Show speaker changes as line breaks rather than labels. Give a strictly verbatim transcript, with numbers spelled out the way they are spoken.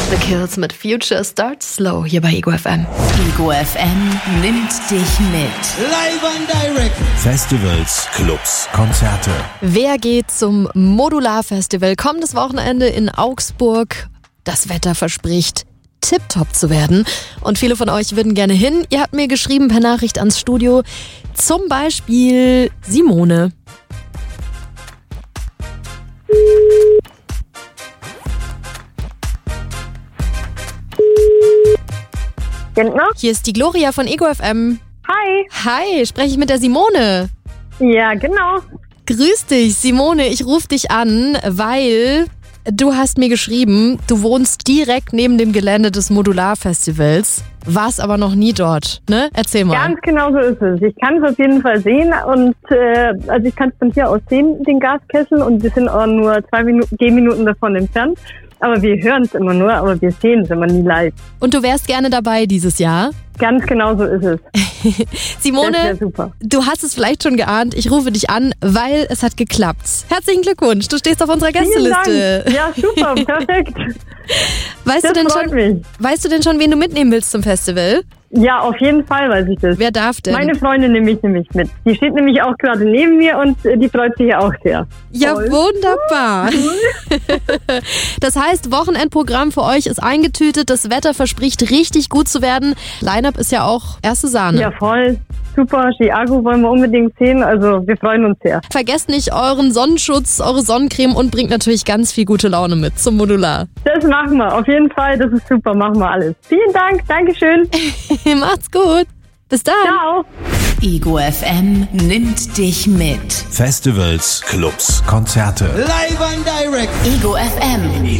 The Kills mit Future Start Slow hier bei Ego F M.
Ego F M nimmt dich mit.
Live and direct.
Festivals, Clubs, Konzerte.
Wer geht zum Modular Festival kommendes Wochenende in Augsburg? Das Wetter verspricht tipptopp zu werden. Und viele von euch würden gerne hin. Ihr habt mir geschrieben per Nachricht ans Studio. Zum Beispiel Simone.
Gentner?
Hier ist die Gloria von Ego F M.
Hi.
Hi, spreche ich mit der Simone?
Ja, genau.
Grüß dich, Simone. Ich rufe dich an, weil du hast mir geschrieben, du wohnst direkt neben dem Gelände des Modular-Festivals, warst aber noch nie dort, ne? Erzähl mal.
Ganz genau so ist es. Ich kann es auf jeden Fall sehen und äh, also ich kann es von hier aus sehen, den Gaskessel, und wir sind auch nur zwei Minuten, Gehminuten davon entfernt. Aber wir hören es immer nur, aber wir sehen es immer nie live.
Und du wärst gerne dabei dieses Jahr?
Ganz genau so ist es.
Simone,
Das wär super.
Du hast es vielleicht schon geahnt, ich rufe dich an, weil es hat geklappt. Herzlichen Glückwunsch, du stehst auf unserer Gästeliste.
Vielen Dank. Ja, super, perfekt.
Weißt
Das
du denn
freut
schon,
mich.
weißt du denn schon, wen du mitnehmen willst zum Festival?
Ja, auf jeden Fall weiß ich das.
Wer darf denn?
Meine Freundin nehme ich nämlich mit. Die steht nämlich auch gerade neben mir und äh, die freut sich auch sehr.
Ja,
Toll.
wunderbar. Das heißt, Wochenendprogramm für euch ist eingetütet. Das Wetter verspricht richtig gut zu werden. Line-Up ist ja auch erste Sahne.
Ja, voll. Super. Chiago wollen wir unbedingt sehen. Also wir freuen uns sehr.
Vergesst nicht euren Sonnenschutz, eure Sonnencreme und bringt natürlich ganz viel gute Laune mit zum Modular.
Das machen wir. Auf jeden Fall. Das ist super. Machen wir alles. Vielen Dank. Dankeschön.
Macht's gut. Bis dann.
Ciao.
Ego F M nimmt dich mit.
Festivals, Clubs, Konzerte.
Live and direct.
Ego F M.